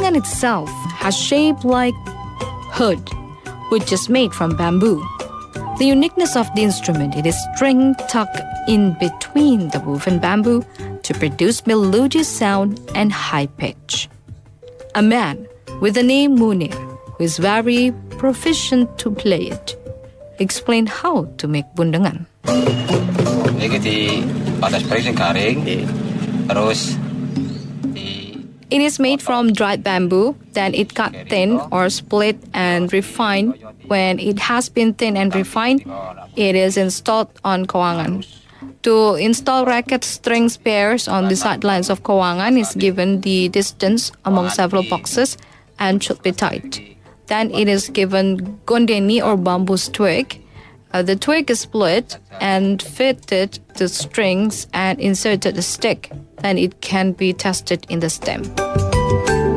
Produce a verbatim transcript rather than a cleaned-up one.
Gundengan itself has shape like hood, which is made from bamboo. The uniqueness of the instrument, it is string tucked in between the woven bamboo to produce melodious sound and high pitch. A man with the name Munir, who is very proficient to play it, explained how to make bundengan. It is made from dried bamboo, then it cut thin or split and refined. When it has been thin and refined, it is installed on kawangan. To install racket strings pairs on the sidelines of kawangan is given the distance among several boxes and should be tight. Then it is given gondeni or bamboo twig. Uh, the twig is split and fitted to strings and inserted a stick. Then it can be tested in the stem.